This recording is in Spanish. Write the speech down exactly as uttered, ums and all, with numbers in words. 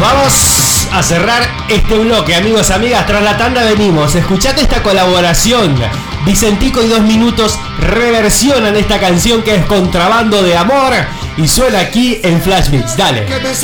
vamos a cerrar este bloque, amigos, amigas. Tras la tanda venimos. Escuchate esta colaboración. Vicentico y Dos Minutos reversionan esta canción que es Contrabando de Amor y suena aquí en Flash Mix. Dale.